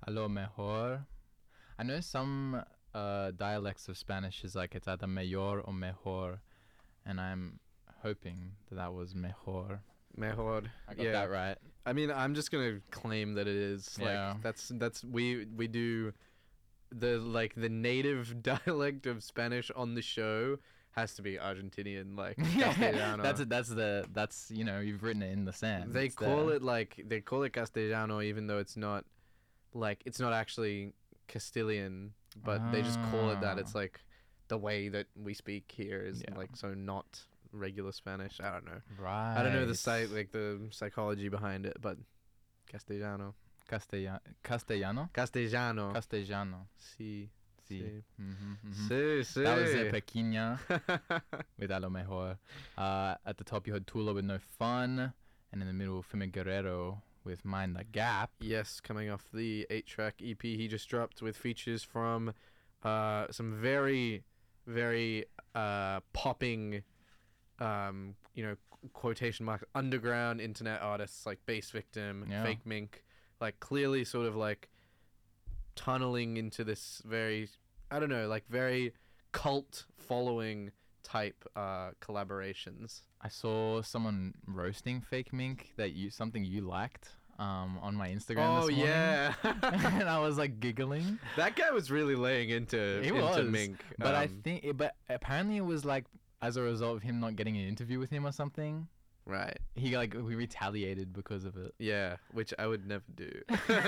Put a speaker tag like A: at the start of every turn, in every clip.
A: A lo mejor. I know some dialects of Spanish is like it's either mayor or mejor, and I'm hoping that was mejor.
B: Mejor.
A: I got that right.
B: I mean, I'm just gonna claim that it is.
A: Yeah.
B: Like that's we do the native dialect of Spanish on the show has to be Argentinian, like Castellano.
A: That's you've written it in the sand.
B: They call it Castellano, even though it's not actually Castilian, but they just call it that. It's like the way that we speak here is like so not regular Spanish. I don't know.
A: Right.
B: I don't know the psychology behind it, but Castellano.
A: Castellano.
B: Castellano.
A: Castellano.
B: Sí.
A: Sí.
B: Sí, sí.
A: That was Pequeña with A lo mejor. At the top you had Tula with No Fun, and in the middle Femi Guerrero with Mind the Gap.
B: Yes, coming off the 8-track EP he just dropped with features from some very, very popping, quotation marks, underground internet artists like Bass Victim, Fake Mink, like clearly sort of like tunneling into this very, I don't know, like very cult following type collaborations.
A: I saw someone roasting Fake Mink something you liked on my Instagram this morning.
B: Yeah.
A: And I was like giggling.
B: That guy was really laying into Mink.
A: But but apparently it was like as a result of him not getting an interview with him or something.
B: Right.
A: We retaliated because of it.
B: Yeah, which I would never do.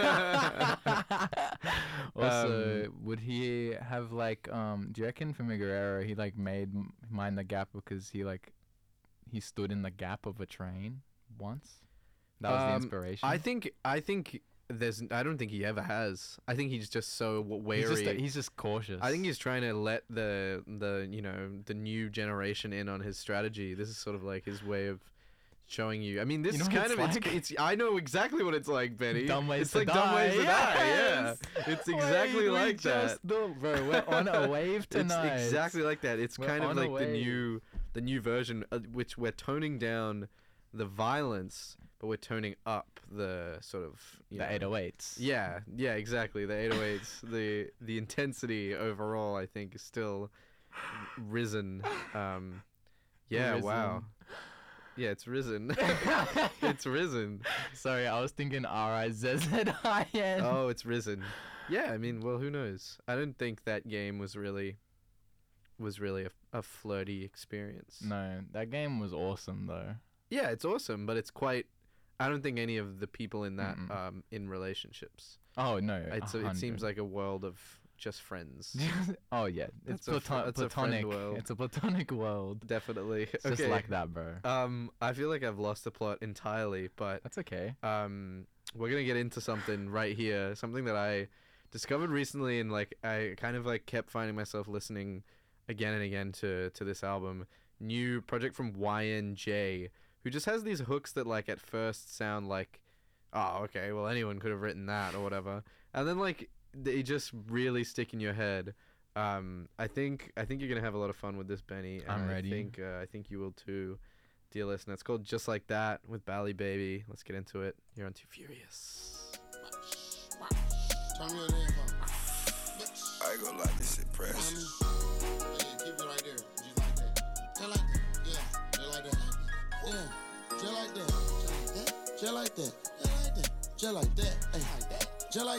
A: Also, would he have like do you reckon Femi Guerrero he like made Mind the Gap because he stood in the gap of a train once? That was the inspiration.
B: I think I don't think he ever has. I think he's just so wary.
A: He's just cautious.
B: I think he's trying to let the new generation in on his strategy. This is sort of like his way of showing you. I mean, this is kind of it's. I know exactly what it's like, Benny.
A: Dumb ways
B: it's
A: to
B: like
A: die.
B: Dumb Ways to Die.
A: Yes.
B: Yeah, it's exactly like that.
A: Bro, we're on a wave tonight.
B: It's exactly like that. It's kind of like the new version, which we're toning down the violence, but we're toning up the sort of
A: the 808s.
B: Yeah, exactly. The 808s, the intensity overall, I think, is still risen.
A: Risen.
B: Wow. Yeah, it's risen. It's risen.
A: Sorry, I was thinking RIZZIN.
B: Oh, it's risen. Yeah, I mean, well, who knows? I don't think that game was really a flirty experience.
A: No, that game was awesome though.
B: Yeah, it's awesome, but it's quite. I don't think any of the people in that in relationships.
A: Oh no,
B: it seems like a world of just friends.
A: Oh yeah, it's platonic. It's a platonic world.
B: Definitely.
A: It's just like that, bro.
B: I feel like I've lost the plot entirely, but
A: that's okay.
B: We're gonna get into something right here. Something that I discovered recently, and like I kind of like kept finding myself listening again and again to this album. New project from YNJ, who just has these hooks that like at first sound like, oh okay, well anyone could have written that or whatever, and then like they just really stick in your head. I think you're gonna have a lot of fun with this, Benny. And
A: I'm ready.
B: I think you will too, dear listener. It's called Just Like That with Bally Baby. Let's get into it. You're on Too Furious.
C: Turn your name up. I ain't gonna lie, this shit precious. Yeah, keep it right there. Just like that. Just like that. Yeah, just like that. Yeah, just like that. Just like that. Just like that. Just like that. Hey, just like